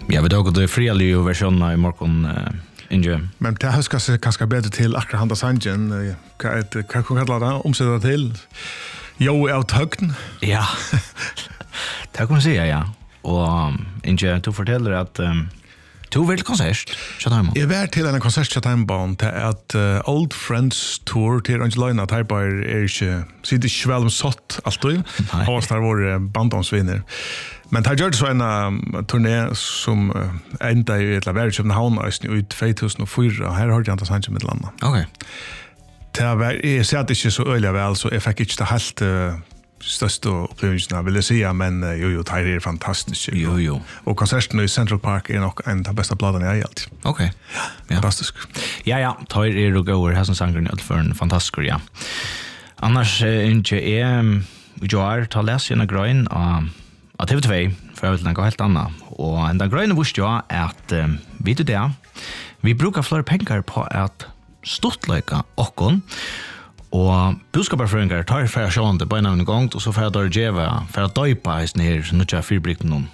Ja, vi tog det frialige versionen I morgon, Inge. Men det husker seg kanskje bedre til akkurat handa sangen. Hva kan kalla det? Omsette til? Jo, av tøgn. Ja, det kan man si, ja. Og Inge, du forteller at du vil konsert, Kjøttheimbanen. Jeg var til en konsert Kjøttheimbanen til at Old Friends Tour til Angelina Teibar ikke, sitter ikke vel satt alltid. Hås der var bandomsvinner. Men det gjør det så en turné som enda I et lavere København i 2004, og her hørte jeg ikke sannsyn med landet. Ok. Jeg ser det ikke så øyelig vel, så jeg fikk ikke det helt største opplevelsene, vil jeg si, men jo, det fantastisk. Jo. Og konserten I Central Park nok en av beste bladene jeg alltid. Ok. Ja. Fantastisk. Ja, det og går her som sangeren for en fantastisk, ja. Annars, Inge, jeg tar lese en grøn av TV2, for jeg vil tenke helt annet. Og den grønne visste jo at, vet du det, vi bruker flere penger på at stortløyke åkken, og budskaperføringer tar for å se det på en gang, og så får jeg da gjøre, for å døype hesten her, så nå ikke jeg fyrblikten noen.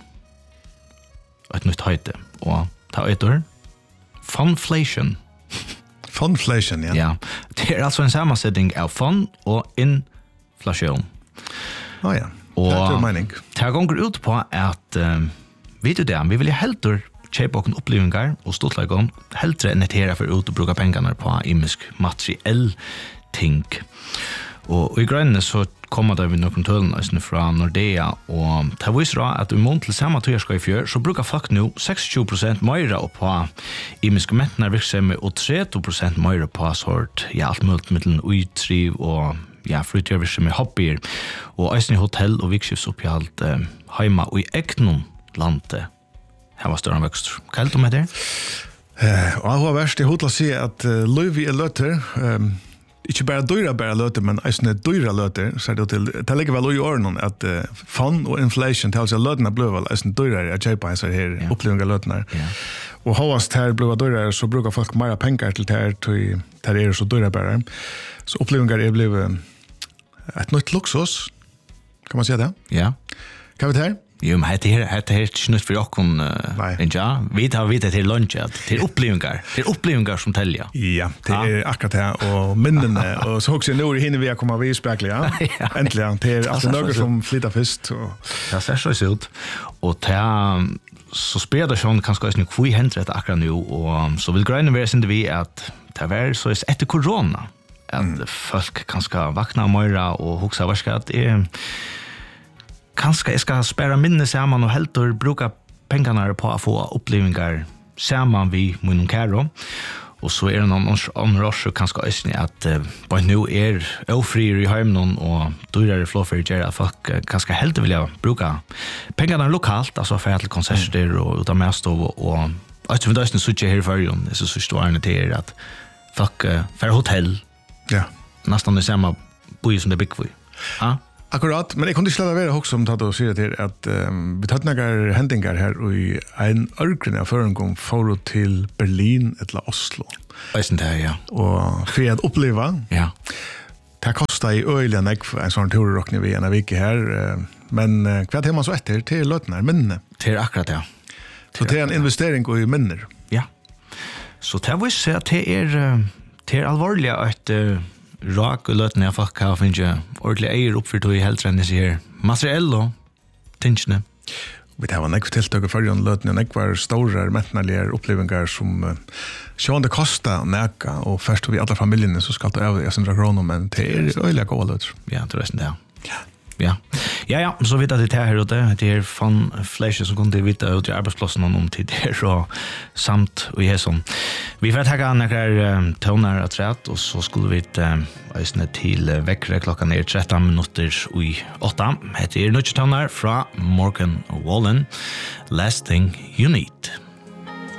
Et nytt høyte. Og ta etter funflation. Funflation, ja. Ja, det altså en sammensetning av fun og inflasjon. Ja. Det mening. Det går ut på at, vet du det, vi vil heldur kjøpe åkken opplevelser og stortleikon, heldre enn et her for ut og bruke pengene på imisk materiell ting. Og I grønne så kommer det vi noen tølene fra Nordea, og det viser at I måned til samme tøyerska I fjør, så bruker folk nå 26% mer på imiske mettene virksomhet, og 30% mer på sort, alt mulig middelen uttriv og flytjørvirksomhet med hobbyer, og eisen I hotell og vikskiftsopphjalt heima og I egnom landet. Her var større vekst. Hva du med det? Og jeg har vært I hodla å si at Louis løter, ikke bare dyra løter, men eisen dyra løter, så det til, det ligger vel I årene at fun og inflation til at løtene ble vel eisen dyra å kjøpe eisen her oppleving av løtene. Og hovast her ble dyra, så bruker folk mer penger til det så dyra bare. Så opplevelser blevet et nytt luksus, kan man si det? Ja. Hva vet her? Jo, men det er ikke nytt for åkken, Inja. Vi tar vidt til lunsj, til opplevelser som teller. Ja, det akkurat det, og minnene, og så også nå hinner vi å komme av spekler, ja. Endelig, det alltid noe som flytter først. Det ser så ut, og så spiller det sånn, kanskje også hvor henter det akkurat nå, og så vil grønne være sin vi at det er så etter korona, at folk kanskje vakna mer og huksa hva det kanskje jeg skal spære minne sammen og helt og bruke pengene på å få opplevelser sammen vi med noen kære. Og så det noen andre også kanskje østene at bare nå ofrier I heimen og dyrere flåfer gjør at folk kanskje helt vil bruke pengene lokalt, altså for til konserter og ut av medstov og østene vi østene sutter her I førjen, det så stående til at folk for hotell, nesten det samme boi som det bygger for. Ja? Akkurat, men jeg kunne ikke slett være også om tatt og sier til at vi tatt noen hendinger her og I en ørgrunn av føringen for til Berlin eller Oslo. Eisen det, ja. Og for å oppleve, det kostet I øyelig en sånn turrockning vi en av vike her, men hva man så etter til løtene minnene? Til akkurat, ja. Så det en investering I minner? Ja. Så det vil si at det alvorlig at rak og løtene jeg folk har finnet ordentlig eier oppfyrt og I heltrenne sier materiell og tingene. Vi har nekv tiltøk for en løtene, nekvar store mentnalige opplevelser som sjående koster næka, og først vi alle familiene så skal det av 100 kroner, men det øyelig gode løter. Ja, det er det, ja. Ja, så vet jeg at det her og det er funflation som kunne vite ut I arbeidsplassen om tid her og samt og I sånn. Vi får takke noen tøvner og trett, og så skulle vi øsne til vekkere klokken 13 minutter I 8. Hette noen tøvner fra Morgan Wallen, Last Thing You Need.